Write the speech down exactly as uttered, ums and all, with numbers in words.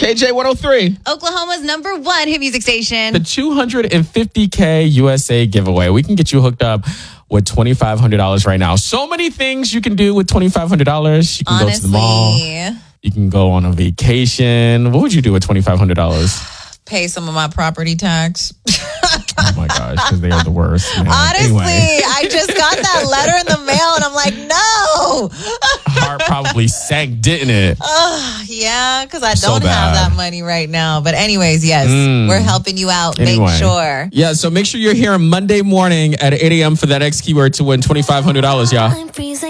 K J one oh three. Oklahoma's number one hit music station. The two hundred fifty K U S A giveaway. We can get you hooked up with twenty-five hundred dollars right now. So many things you can do with twenty-five hundred dollars. You can Honestly, go to the mall. You can go on a vacation. What would you do with twenty-five hundred dollars? Pay some of my property tax. Oh my gosh, because they are the worst. Man. Honestly, anyway. I just got that letter in the mail and I'm like, no. Heart probably sank, didn't it? Uh, yeah, because I So don't have bad. that money right now. But anyways, yes, Mm. we're helping you out. Anyway. Make sure. Yeah, so make sure you're here Monday morning at eight a.m. for that X keyword to win twenty-five hundred dollars, y'all. I'm freezing.